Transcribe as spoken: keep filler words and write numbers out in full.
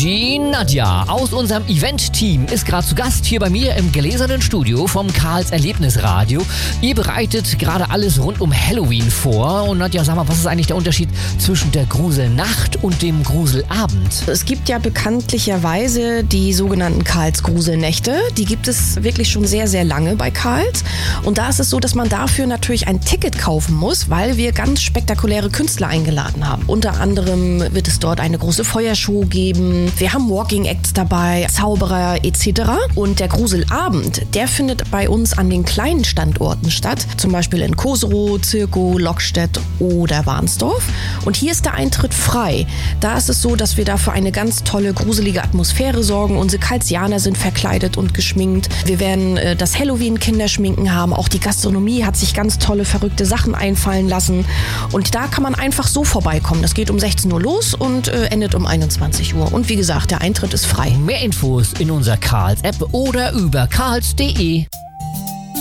Die Nadja aus unserem Event-Team ist gerade zu Gast hier bei mir im gläsernen Studio vom Karls Erlebnisradio. Ihr bereitet gerade alles rund um Halloween vor. Und Nadja, sag mal, was ist eigentlich der Unterschied zwischen der Gruselnacht und dem Gruselabend? Es gibt ja bekanntlicherweise die sogenannten Karls-Gruselnächte. Die gibt es wirklich schon sehr, sehr lange bei Karls. Und da ist es so, dass man dafür natürlich ein Ticket kaufen muss, weil wir ganz spektakuläre Künstler eingeladen haben. Unter anderem wird es dort eine große Feuershow geben. Wir haben Walking Acts dabei, Zauberer et cetera. Und der Gruselabend, der findet bei uns an den kleinen Standorten statt. Zum Beispiel in Koserow, Zirkow, Lockstedt oder Warnsdorf. Und hier ist der Eintritt frei. Da ist es so, dass wir dafür eine ganz tolle, gruselige Atmosphäre sorgen. Unsere Karlsianer sind verkleidet und geschminkt. Wir werden äh, das Halloween-Kinderschminken haben. Auch die Gastronomie hat sich ganz tolle, verrückte Sachen einfallen lassen. Und da kann man einfach so vorbeikommen. Das geht um sechzehn Uhr los und äh, endet um einundzwanzig Uhr. Und wie gesagt, der Eintritt ist frei. Mehr Infos in unserer Karls-App oder über karls punkt de.